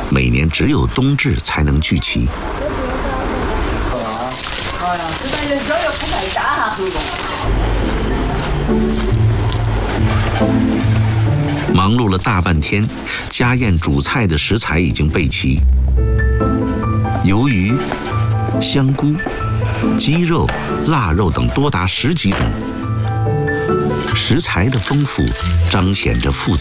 每年只有冬至才能聚齐。忙碌了大半天，家宴主菜的食材已经备齐，鱿鱼、香菇、鸡肉、腊肉等多达10几种。食材的丰富彰显着富